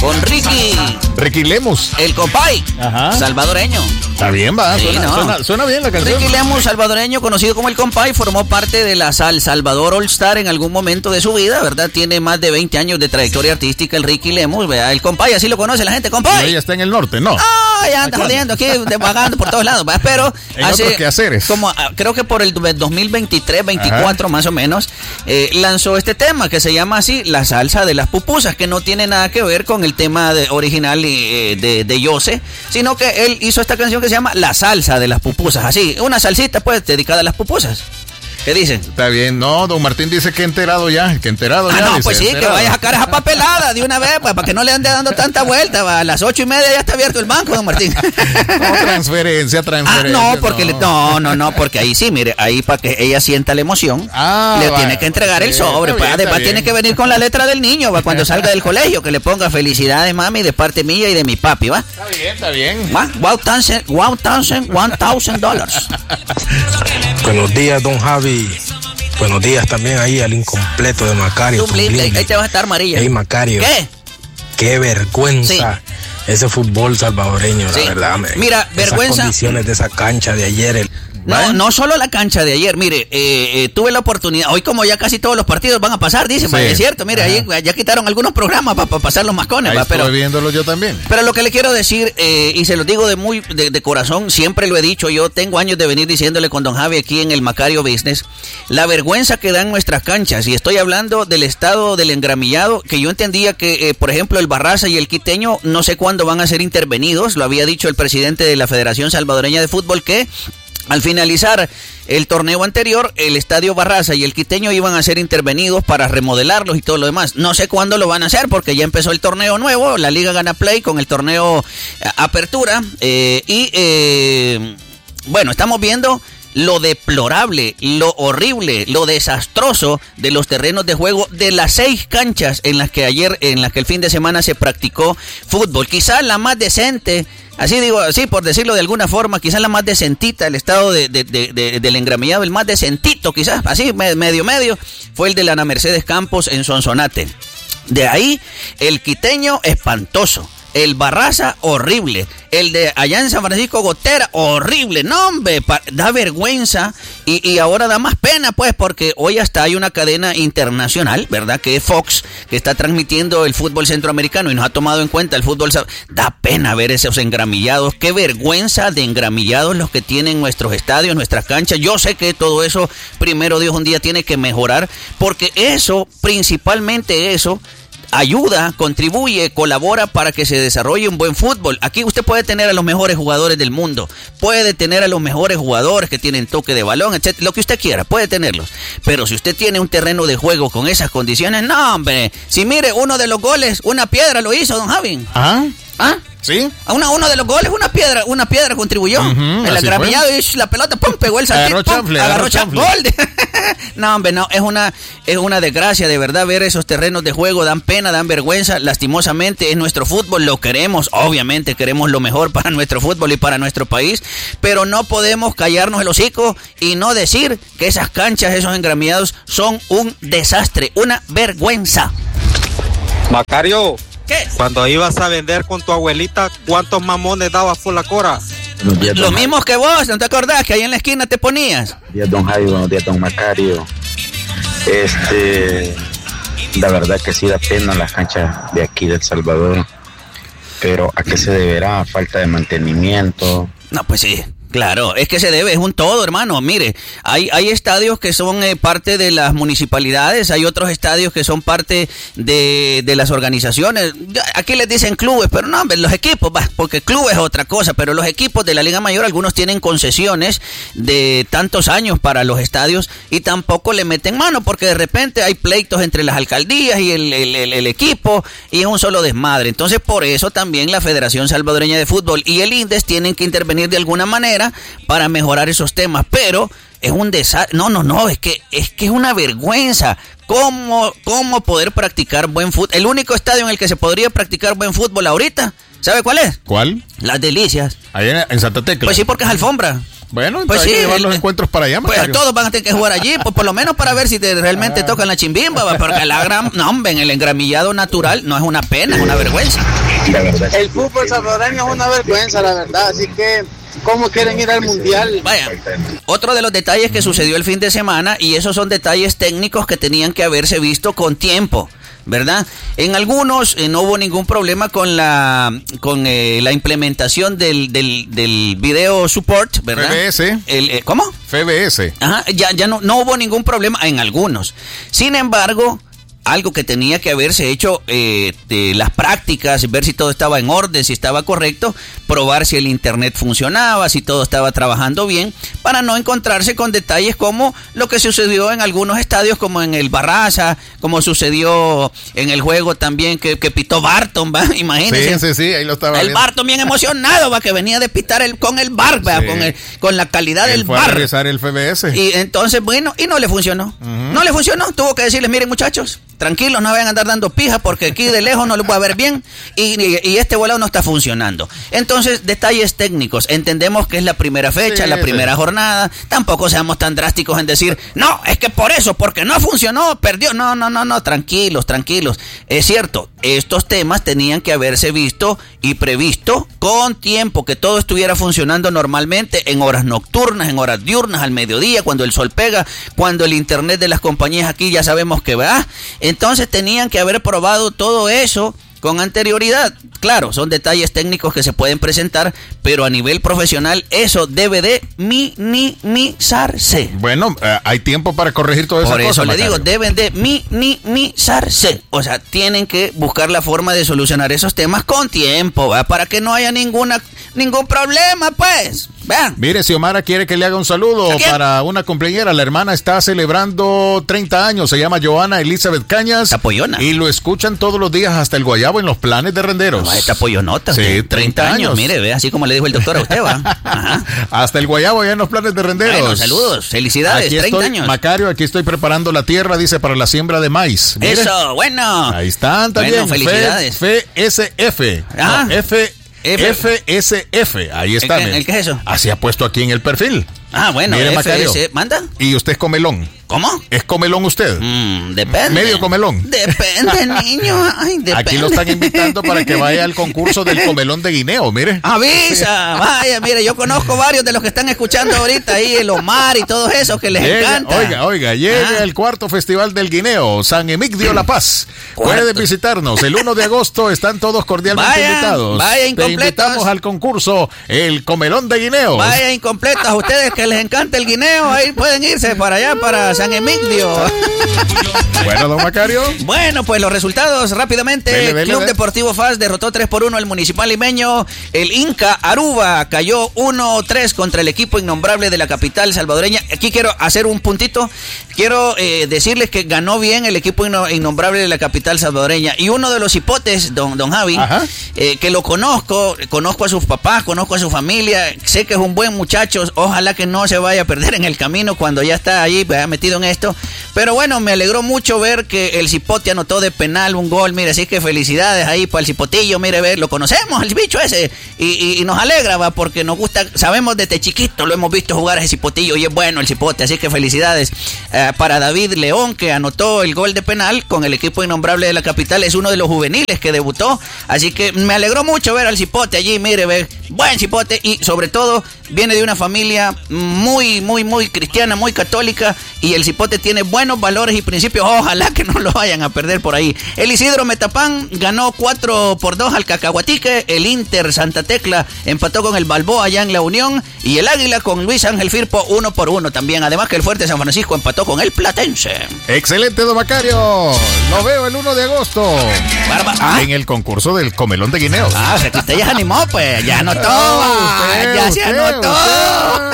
con Ricky Lemus. El compay. Ajá. Salvadoreño. Está bien, va. Sí, Suena bien la canción. Ricky Lemus, salvadoreño, conocido como el compay, formó parte de la Salvador All Star en algún momento de su vida, ¿verdad? Tiene más de 20 años de trayectoria artística el Ricky Lemus, ¿verdad? El compay, así lo conoce la gente, compay. Ella está en el norte, ¿no? Ya anda jodiendo aquí, vagando por todos lados, ¿verdad? Pero hace otros quehaceres. Como creo que por el 2023, 24 más o menos, lanzó este tema que se llama así, La Salsa de las Pupusas, que no tiene nada que ver con el tema original de Yose, sino que él hizo esta canción que se llama La Salsa de las Pupusas, así, una salsita pues dedicada a las pupusas. ¿Qué dicen? Está bien, no, don Martín dice que enterado ya. No, dice, pues sí, enterado. Que vaya a sacar esa papelada de una vez, pues, para que no le ande dando tanta vuelta. Va. A las 8:30 ya está abierto el banco, don Martín. No, transferencia. No, porque no, porque ahí sí, mire, ahí para que ella sienta la emoción, le tiene que entregar el sobre. Pues, además tiene que venir con la letra del niño, va, cuando salga del colegio, que le ponga felicidades, mami, de parte mía y de mi papi, va. Está bien. ¿Va? $1,000. Buenos días, don Javi. Buenos días también ahí al incompleto de Macario. Ahí te vas a estar, Amarilla. Hey, Macario. ¿Qué? Qué vergüenza ese fútbol salvadoreño, la verdad. Mira, vergüenza. Esas condiciones de esa cancha de ayer. No solo la cancha de ayer, mire, tuve la oportunidad, hoy como ya casi todos los partidos van a pasar, dicen, sí. Es cierto, mire, ahí ya quitaron algunos programas para pasar los mascones. Ahí estoy viéndolo yo también. Pero lo que le quiero decir, y se lo digo de corazón, siempre lo he dicho, yo tengo años de venir diciéndole con don Javi aquí en el Macario Business, la vergüenza que dan nuestras canchas, y estoy hablando del estado del engramillado, que yo entendía que, por ejemplo, el Barraza y el Quiteño, no sé cuándo van a ser intervenidos, lo había dicho el presidente de la Federación Salvadoreña de Fútbol, que al finalizar el torneo anterior, el Estadio Barraza y el Quiteño iban a ser intervenidos para remodelarlos y todo lo demás. No sé cuándo lo van a hacer porque ya empezó el torneo nuevo, la Liga Gana Play con el torneo Apertura. Bueno, estamos viendo lo deplorable, lo horrible, lo desastroso de los terrenos de juego de las 6 canchas en las que el fin de semana se practicó fútbol. Quizás la más decente, así digo, así por decirlo de alguna forma, quizás la más decentita, el estado del engramillado, el más decentito, quizás, así medio, fue el de la Ana Mercedes Campos en Sonsonate. De ahí, el Quiteño, espantoso. El Barraza, horrible. El de allá en San Francisco Gotera, horrible. No, hombre, da vergüenza. Y ahora da más pena, pues, porque hoy hasta hay una cadena internacional, ¿verdad? Que es Fox, que está transmitiendo el fútbol centroamericano y nos ha tomado en cuenta el fútbol. Da pena ver esos engramillados. Qué vergüenza de engramillados los que tienen nuestros estadios, nuestras canchas. Yo sé que todo eso, primero Dios, un día tiene que mejorar, porque eso, principalmente eso, ayuda, contribuye, colabora para que se desarrolle un buen fútbol. Aquí usted puede tener a los mejores jugadores del mundo, puede tener a los mejores jugadores que tienen toque de balón, etcétera, lo que usted quiera, puede tenerlos. Pero si usted tiene un terreno de juego con esas condiciones, no, hombre. Si mire, uno de los goles, una piedra lo hizo, don Javi. ¿Sí? Uno de los goles, una piedra contribuyó. El engramillado y la pelota, pum, pegó el saltito, agarró chanfle. Gol. No, hombre, no, es una desgracia, de verdad, ver esos terrenos de juego, dan pena, dan vergüenza, lastimosamente es nuestro fútbol, lo queremos, obviamente queremos lo mejor para nuestro fútbol y para nuestro país, pero no podemos callarnos el hocico y no decir que esas canchas, esos engramillados son un desastre, una vergüenza. Macario, ¿qué? Cuando ibas a vender con tu abuelita, ¿cuántos mamones dabas por la cora? Los mismos que vos, ¿no te acordás que ahí en la esquina te ponías? Buenos días, don Javi, buenos días, don Macario. La verdad que sí da pena las canchas de aquí de El Salvador, pero ¿a qué se deberá? Falta de mantenimiento. No, pues sí. Claro, es que se debe, es un todo, hermano. Mire, hay estadios que son parte de las municipalidades, hay otros estadios que son parte de las organizaciones. Aquí les dicen clubes, pero no, los equipos, porque club es otra cosa, pero los equipos de la Liga Mayor, algunos tienen concesiones de tantos años para los estadios y tampoco le meten mano, porque de repente hay pleitos entre las alcaldías y el equipo y es un solo desmadre. Entonces, por eso también la Federación Salvadoreña de Fútbol y el INDES tienen que intervenir de alguna manera para mejorar esos temas, pero es un desastre. No, es que es una vergüenza. ¿Cómo poder practicar buen fútbol? El único estadio en el que se podría practicar buen fútbol ahorita, ¿sabe cuál es? ¿Cuál? Las Delicias. Ahí en Santa Tecla. Pues sí, porque es alfombra. Bueno, Pues entonces hay que llevar los encuentros para allá, Pues Macario. todos van a tener que jugar allí, pues por lo menos para ver si realmente tocan la chimbimba, ¿va? Porque no, hombre, en el engramillado natural no es una pena, es una vergüenza. El fútbol salvadoreño es una vergüenza, la verdad, así que ¿cómo quieren ir al mundial? Vaya, otro de los detalles que sucedió el fin de semana, y esos son detalles técnicos que tenían que haberse visto con tiempo, ¿verdad? En algunos no hubo ningún problema con la implementación del video support, ¿verdad? FBS. ¿Cómo? FBS. Ajá, ya no hubo ningún problema en algunos. Sin embargo, algo que tenía que haberse hecho de las prácticas, ver si todo estaba en orden, si estaba correcto, probar si el internet funcionaba, si todo estaba trabajando bien, para no encontrarse con detalles como lo que sucedió en algunos estadios, como en el Barraza, como sucedió en el juego también que pitó Barton, ¿va? Imagínense. Sí, ahí lo estaba el viendo. Barton bien emocionado, va, que venía de pitar con el bar, ¿va? Sí. Con la calidad Él del fue a bar. revisar el FBS. Y entonces, bueno, y no le funcionó. No le funcionó. Tuvo que decirles, miren muchachos, tranquilos, no vayan a andar dando pija porque aquí de lejos no lo voy a ver bien y este volado no está funcionando. Entonces, detalles técnicos. Entendemos que es la primera fecha, Sí, la primera jornada. Tampoco seamos tan drásticos en decir, no, es que por eso, porque no funcionó, perdió. No, tranquilos. Es cierto, estos temas tenían que haberse visto y previsto con tiempo, que todo estuviera funcionando normalmente en horas nocturnas, en horas diurnas, al mediodía, cuando el sol pega, cuando el internet de las compañías aquí ya sabemos que va. Entonces tenían que haber probado todo eso con anterioridad. Claro, son detalles técnicos que se pueden presentar, pero a nivel profesional eso debe de minimizarse. Bueno, hay tiempo para corregir todo eso. Por eso le digo, deben de minimizarse. O sea, tienen que buscar la forma de solucionar esos temas con tiempo, ¿va? Para que no haya ningún problema, pues. Vean. Mire, Xiomara quiere que le haga un saludo para una cumpleañera. La hermana está celebrando 30 años. Se llama Joana Elizabeth Cañas. Apoyona. Y lo escuchan todos los días hasta el Guayabo en los planes de Renderos. Esta apoyonota. Sí, 30 años. Mire, ve, así como le dijo el doctor a usted, va. Ajá. Hasta el Guayabo ya en los planes de Renderos. Bueno, saludos, felicidades, aquí 30 estoy, años. Macario, aquí estoy preparando la tierra, dice, para la siembra de maíz. Mire. Eso, bueno. Ahí están también. Bueno, felicidades. FSF. Ah. No, FSF. Ahí está. ¿El qué es eso? Así ha puesto aquí en el perfil. Ah, bueno, Mire, Macario. ¿Manda? Y usted es comelón. ¿Cómo? ¿Es comelón usted? Depende. ¿Medio comelón? Depende, niño. Ay, depende. Aquí lo están invitando para que vaya al concurso del comelón de guineo, mire. Avisa, vaya, mire, yo conozco varios de los que están escuchando ahorita ahí, el Omar y todos esos que les encanta. Oiga, llega el cuarto Festival del Guineo, San Emigdio La Paz. Puede visitarnos, el 1 de agosto están todos cordialmente invitados. Vaya Te incompletos. invitamos al concurso El Comelón de Guineo. Vaya incompletos, a ustedes que les encanta el guineo, ahí pueden irse para allá, para San Emigdio. Bueno, don Macario. Bueno, pues los resultados rápidamente. Dele, Club Deportivo FAS derrotó 3-1 al Municipal Limeño. El Inca Aruba cayó 1-3 contra el equipo innombrable de la capital salvadoreña. Aquí quiero hacer un puntito. Quiero decirles que ganó bien el equipo innombrable de la capital salvadoreña. Y uno de los hipotes, don Javi, que lo conozco a sus papás, conozco a su familia, sé que es un buen muchacho. Ojalá que no se vaya a perder en el camino cuando ya está allí metido en esto. Pero bueno, me alegró mucho ver que el Cipote anotó de penal un gol. Mire, así que felicidades ahí para el Cipotillo. Mire, ve, lo conocemos, el bicho ese. Y nos alegra, va, porque nos gusta. Sabemos desde chiquito, lo hemos visto jugar a ese Cipotillo y es bueno el Cipote. Así que felicidades para David León, que anotó el gol de penal con el equipo innombrable de la capital. Es uno de los juveniles que debutó. Así que me alegró mucho ver al Cipote allí. Mire, ve, buen Cipote. Y sobre todo, viene de una familia muy cristiana, muy católica. Y el Cipote tiene buenos valores y principios. Ojalá que no lo vayan a perder por ahí. El Isidro Metapán ganó 4-2 al Cacahuatique. El Inter Santa Tecla empató con el Balboa allá en La Unión. Y el Águila con Luis Ángel Firpo 1-1 también. Además que el Fuerte San Francisco empató con el Platense. Excelente, don Macario. Lo veo el 1 de agosto. En el concurso del Comelón de Guineo. O sea que usted ya se animó, pues. Ya anotó. Ya se anotó.